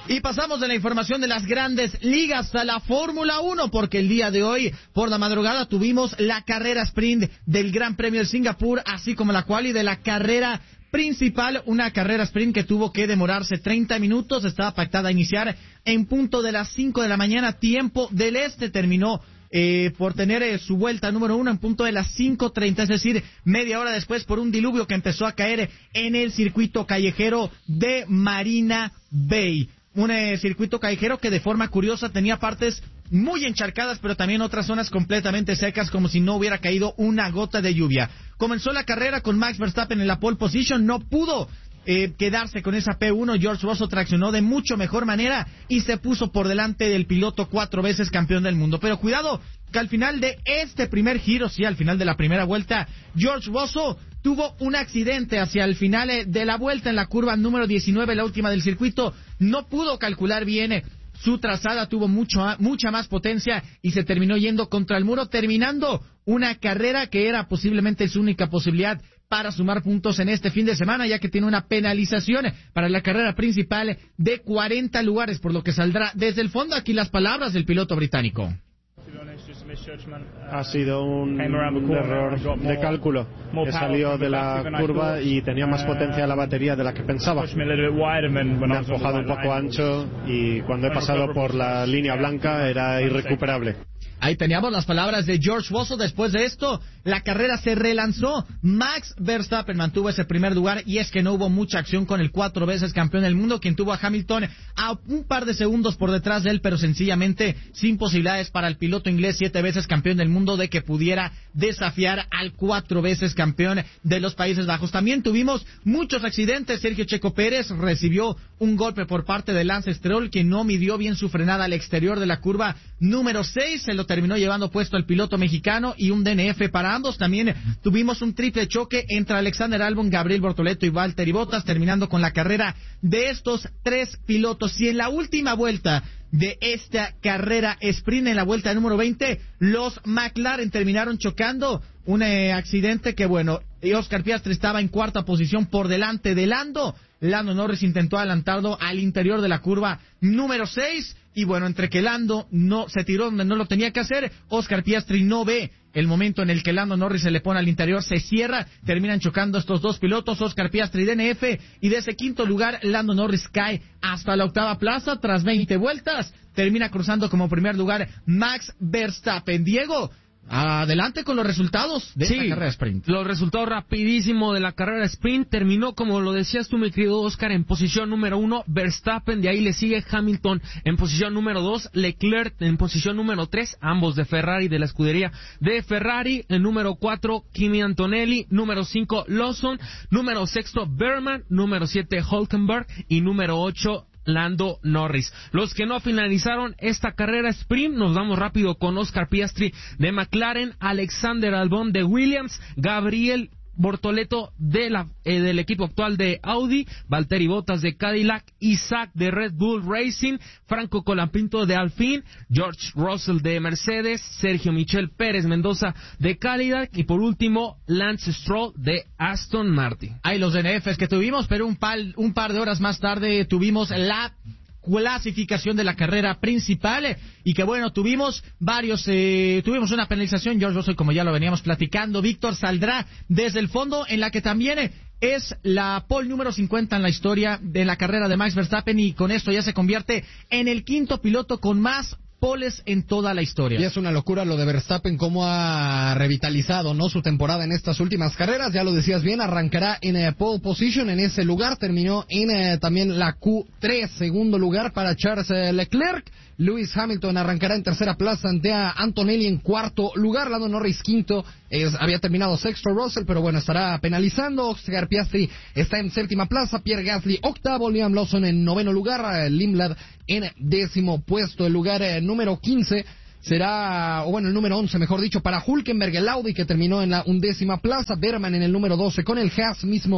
Y pasamos de la información de las grandes ligas a la Fórmula 1, porque el día de hoy, por la madrugada, tuvimos la carrera sprint del Gran Premio de Singapur, así como la quali de la carrera principal, una carrera sprint que tuvo que demorarse 30 minutos, estaba pactada a iniciar en punto de las 5 de la mañana, tiempo del este, terminó por tener su vuelta número 1 en punto de las 5:30, es decir, media hora después por un diluvio que empezó a caer en el circuito callejero de Marina Bay. Un circuito callejero que de forma curiosa tenía partes muy encharcadas, pero también otras zonas completamente secas, como si no hubiera caído una gota de lluvia. Comenzó la carrera con Max Verstappen en la pole position, no pudo quedarse con esa P1. George Russell traccionó de mucho mejor manera y se puso por delante del piloto 4 veces campeón del mundo. Pero cuidado, que al final de este primer giro, sí, al final de la primera vuelta, George Russell tuvo un accidente hacia el final de la vuelta en la curva número 19, la última del circuito. No pudo calcular bien su trazada, tuvo mucha más potencia y se terminó yendo contra el muro, terminando una carrera que era posiblemente su única posibilidad para sumar puntos en este fin de semana, ya que tiene una penalización para la carrera principal de 40 lugares, por lo que saldrá desde el fondo. Aquí las palabras del piloto británico. Ha sido un error de cálculo. He salido de la curva y tenía más potencia la batería de la que pensaba. Me ha empujado un poco ancho y cuando he pasado por la línea blanca era irrecuperable. Ahí teníamos las palabras de George Russell. Después de esto, la carrera se relanzó. Max Verstappen mantuvo ese primer lugar y es que no hubo mucha acción con el 4 veces campeón del mundo, quien tuvo a Hamilton a un par de segundos por detrás de él, pero sencillamente sin posibilidades para el piloto inglés 7 veces campeón del mundo de que pudiera desafiar al 4 veces campeón de los Países Bajos. También tuvimos muchos accidentes. Sergio Checo Pérez recibió un golpe por parte de Lance Stroll, que no midió bien su frenada al exterior de la curva número 6, se lo terminó llevando puesto el piloto mexicano y un DNF para ambos. También tuvimos un triple choque entre Alexander Albon, Gabriel Bortoleto y Valtteri Bottas, terminando con la carrera de estos 3 pilotos. Y en la última vuelta de esta carrera sprint, en la vuelta número 20, los McLaren terminaron chocando. Un accidente que, bueno, Oscar Piastri estaba en cuarta posición por delante de Lando. Lando Norris intentó adelantarlo al interior de la curva número 6 y bueno, entre que Lando no se tiró donde no lo tenía que hacer, Oscar Piastri no ve el momento en el que Lando Norris se le pone al interior, se cierra, terminan chocando estos dos pilotos, Oscar Piastri DNF, y de ese quinto lugar Lando Norris cae hasta la octava plaza tras 20 vueltas, termina cruzando como primer lugar Max Verstappen. Diego, adelante con los resultados de esta carrera sprint. Los resultados rapidísimo de la carrera sprint. Terminó, como lo decías tú, mi querido Oscar, en posición número 1, Verstappen. De ahí le sigue Hamilton en posición número 2, Leclerc en posición número 3, ambos de Ferrari, de la escudería de Ferrari. En número 4, Kimi Antonelli. Número 5, Lawson. Número 6, Berman. Número 7, Hülkenberg. Y número 8, Lando Norris. Los que no finalizaron esta carrera sprint, nos vamos rápido con Oscar Piastri de McLaren, Alexander Albon de Williams, Gabriel Bortoleto del equipo actual de Audi, Valtteri Bottas de Cadillac, Isaac de Red Bull Racing, Franco Colapinto de Alpine, George Russell de Mercedes, Sergio Michel Pérez Mendoza de Cadillac y por último Lance Stroll de Aston Martin. Hay los DNFs que tuvimos, pero un par de horas más tarde tuvimos la clasificación de la carrera principal y que bueno, tuvimos una penalización. George Russell, como ya lo veníamos platicando, Víctor, saldrá desde el fondo, en la que también es la pole número 50 en la historia de la carrera de Max Verstappen, y con esto ya se convierte en el quinto piloto con más poles en toda la historia. Y es una locura lo de Verstappen, cómo ha revitalizado, ¿no?, su temporada en estas últimas carreras. Ya lo decías bien, arrancará en pole position, en ese lugar, terminó en también la Q3, segundo lugar para Charles Leclerc. Lewis Hamilton arrancará en tercera plaza ante a Antonelli en cuarto lugar, Lando Norris quinto, había terminado sexto Russell, pero bueno, estará penalizando. Oscar Piastri está en séptima plaza, Pierre Gasly octavo, Liam Lawson en noveno lugar, Limblad en décimo puesto. El lugar número 15 será, o bueno, el número 11, mejor dicho, para Hülkenberg, el Audi, que terminó en la 11ª plaza, Berman en el número 12 con el Haas mismo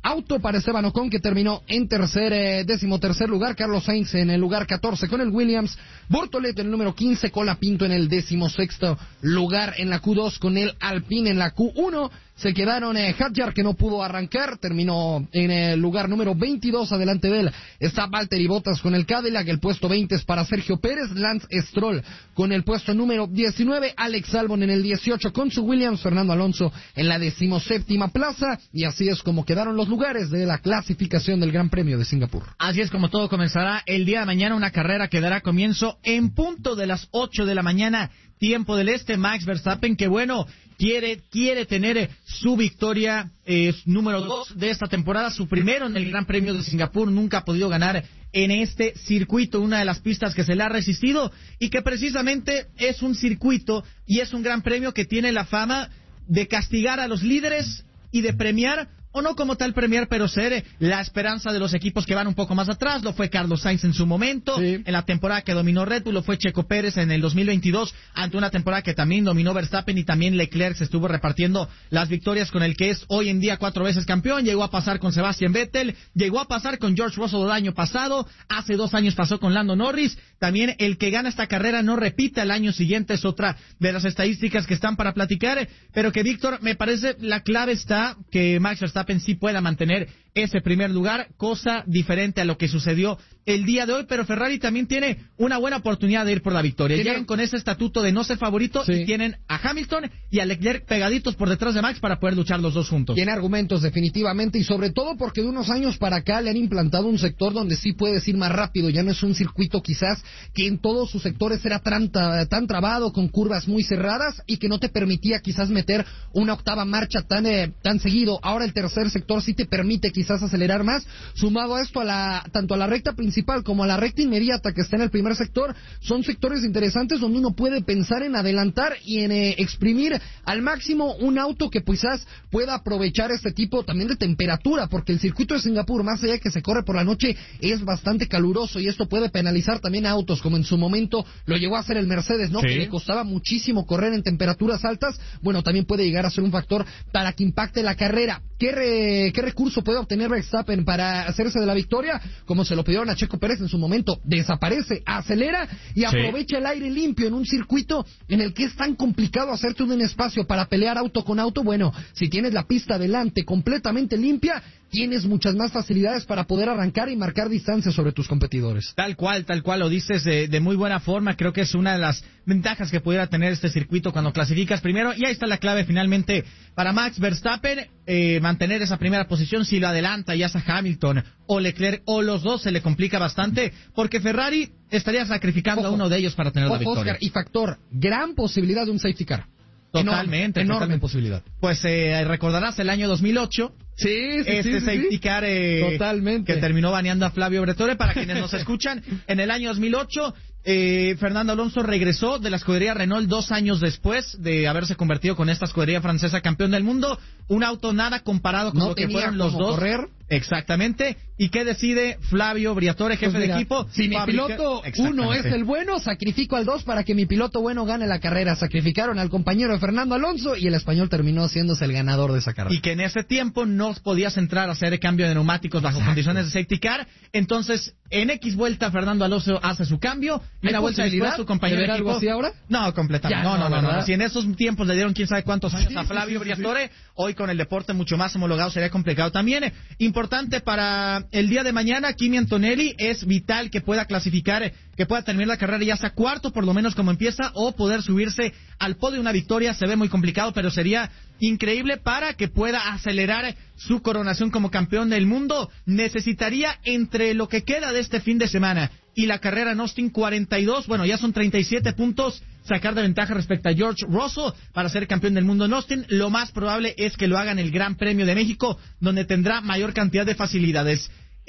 auto para Esteban Ocon, que terminó en decimotercer lugar. Carlos Sainz en el lugar 14 con el Williams. Bortoleto en el número 15. Colapinto en el 16º lugar en la Q2 con el Alpine en la Q1. Se quedaron Hadjar, que no pudo arrancar, terminó en el lugar número 22, adelante de él está Valtteri Bottas con el Cadillac, el puesto 20 es para Sergio Pérez, Lance Stroll con el puesto número 19, Alex Albon en el 18 con su Williams, Fernando Alonso en la 17ª plaza, y así es como quedaron los lugares de la clasificación del Gran Premio de Singapur. Así es como todo comenzará el día de mañana, una carrera que dará comienzo en punto de las 8 de la mañana, tiempo del este. Max Verstappen, que bueno, quiere tener su victoria número 2 de esta temporada, su primero en el Gran Premio de Singapur. Nunca ha podido ganar en este circuito, una de las pistas que se le ha resistido, y que precisamente es un circuito y es un Gran Premio que tiene la fama de castigar a los líderes y de premiar, o no como tal premiar, pero ser la esperanza de los equipos que van un poco más atrás. Lo fue Carlos Sainz en su momento, sí, en la temporada que dominó Red Bull. Lo fue Checo Pérez en el 2022, ante una temporada que también dominó Verstappen, y también Leclerc se estuvo repartiendo las victorias con el que es hoy en día 4 veces campeón. Llegó a pasar con Sebastian Vettel, llegó a pasar con George Russell el año pasado, hace 2 años pasó con Lando Norris. También el que gana esta carrera no repite al año siguiente, es otra de las estadísticas que están para platicar, pero que, Víctor, me parece la clave está que Max Verstappen sí pueda mantener ese primer lugar, cosa diferente a lo que sucedió el día de hoy, pero Ferrari también tiene una buena oportunidad de ir por la victoria. Llegan con ese estatuto de no ser favorito, sí, y tienen a Hamilton y a Leclerc pegaditos por detrás de Max para poder luchar los dos juntos. Tiene argumentos definitivamente, y sobre todo porque de unos años para acá le han implantado un sector donde sí puedes ir más rápido. Ya no es un circuito quizás que en todos sus sectores era tan trabado, con curvas muy cerradas, y que no te permitía quizás meter una octava marcha tan seguido. Ahora el tercer sector sí te permite quizás acelerar más. Sumado a esto, tanto a la recta principal como a la recta inmediata que está en el primer sector, son sectores interesantes donde uno puede pensar en adelantar y en exprimir al máximo un auto que quizás pueda aprovechar este tipo también de temperatura, porque el circuito de Singapur, más allá de que se corre por la noche, es bastante caluroso, y esto puede penalizar también a autos como en su momento lo llegó a hacer el Mercedes, ¿no? Sí. Que le costaba muchísimo correr en temperaturas altas. Bueno, también puede llegar a ser un factor para que impacte la carrera. ¿Qué recurso puede obtener Verstappen para hacerse de la victoria? Como se lo pidieron a Checo Pérez en su momento, desaparece, acelera y aprovecha el aire limpio en un circuito en el que es tan complicado hacerte un espacio para pelear auto con auto. Bueno, si tienes la pista delante completamente limpia, tienes muchas más facilidades para poder arrancar y marcar distancia sobre tus competidores. Tal cual, lo dices de muy buena forma. Creo que es una de las ventajas que pudiera tener este circuito cuando clasificas primero, y ahí está la clave finalmente para Max Verstappen, mantener esa primera posición. Si lo adelanta ya sea Hamilton o Leclerc o los dos, se le complica bastante, porque Ferrari estaría sacrificando a uno de ellos para tener la victoria. Oscar, y factor, gran posibilidad de un safety car. Totalmente. Enorme posibilidad. Pues recordarás el año 2008. Sí, safety car totalmente, que terminó baneando a Flavio Briatore. Para quienes nos escuchan, en el año 2008 Fernando Alonso regresó de la escudería Renault 2 años después de haberse convertido con esta escudería francesa campeón del mundo. Un auto nada comparado con lo que fueron los dos. Correr. Exactamente. ¿Y qué decide Flavio Briatore, jefe de equipo? Si mi piloto 1 es el bueno, sacrifico al 2 para que mi piloto bueno gane la carrera. Sacrificaron al compañero de Fernando Alonso y el español terminó haciéndose el ganador de esa carrera. Y que en ese tiempo no podías entrar a hacer el cambio de neumáticos bajo condiciones de safety car. Entonces, en X vuelta Fernando Alonso hace su cambio y una vuelta después su compañero de equipo. ¿Algo así ahora? No, completamente. No. Si en esos tiempos le dieron quién sabe cuántos años a Flavio Briatore, hoy con el deporte mucho más homologado sería complicado también. Importante para el día de mañana, Kimi Antonelli, es vital que pueda clasificar, que pueda terminar la carrera ya sea cuarto, por lo menos como empieza, o poder subirse al podio. Una victoria se ve muy complicado, pero sería increíble para que pueda acelerar su coronación como campeón del mundo. Necesitaría, entre lo que queda de este fin de semana y la carrera en Austin, 42, bueno, ya son 37 puntos, sacar de ventaja respecto a George Russell para ser campeón del mundo en Austin. Lo más probable es que lo hagan el Gran Premio de México, donde tendrá mayor cantidad de facilidades.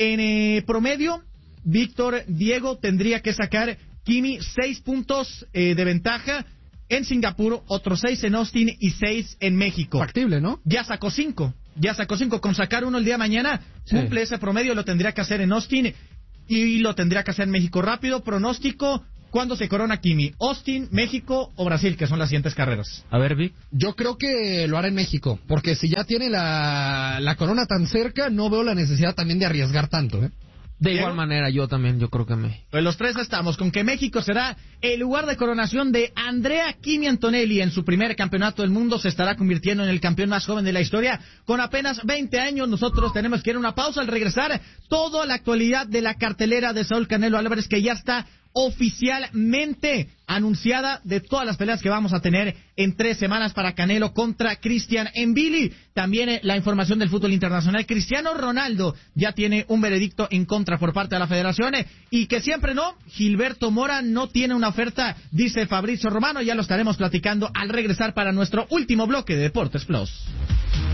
En promedio, Víctor, Diego, tendría que sacar Kimi 6 puntos de ventaja en Singapur, otros 6 en Austin y 6 en México. Factible, ¿no? Ya sacó 5. Con sacar uno el día de mañana, cumple ese promedio. Lo tendría que hacer en Austin y lo tendría que hacer en México. Rápido pronóstico, ¿cuándo se corona Kimi? ¿Austin, México o Brasil, que son las siguientes carreras? A ver, Vic. Yo creo que lo hará en México, porque si ya tiene la corona tan cerca, no veo la necesidad también de arriesgar tanto, ¿eh? De igual manera, yo creo que México. Pues los tres estamos con que México será el lugar de coronación de Andrea Kimi Antonelli en su primer campeonato del mundo. Se estará convirtiendo en el campeón más joven de la historia con apenas 20 años. Nosotros tenemos que ir a una pausa. Al regresar, toda la actualidad de la cartelera de Saúl Canelo Álvarez, que ya está oficialmente anunciada, de todas las peleas que vamos a tener en 3 semanas para Canelo contra Christian Mbili. También la información del fútbol internacional. Cristiano Ronaldo ya tiene un veredicto en contra por parte de la federación, y que siempre no, Gilberto Mora no tiene una oferta, dice Fabrizio Romano. Ya lo estaremos platicando al regresar para nuestro último bloque de Deportes Plus.